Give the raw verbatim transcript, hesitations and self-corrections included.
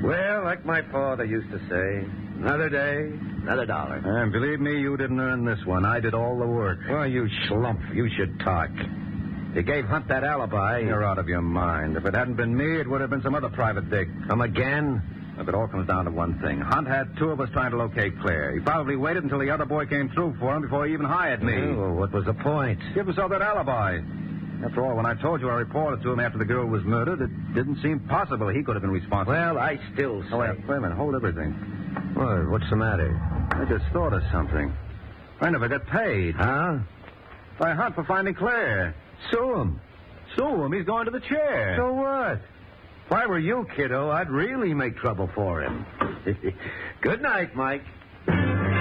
Well, like my father used to say, another day, another dollar. And believe me, you didn't earn this one. I did all the work. Well, you schlump. You should talk. You gave Hunt that alibi. You're out of your mind. If it hadn't been me, it would have been some other private dick. Come again? If it all comes down to one thing. Hunt had two of us trying to locate Claire. He probably waited until the other boy came through for him before he even hired me. Oh, what was the point? Give yourself that alibi. After all, when I told you I reported to him after the girl was murdered, it didn't seem possible he could have been responsible. Well, I still say... Oh, wait, wait a minute. Hold everything. What? What's the matter? I just thought of something. I never got paid. Huh? By Hunt for finding Claire. Sue him. Sue him? He's going to the chair. So what? If I were you, kiddo, I'd really make trouble for him. Good night, Mike.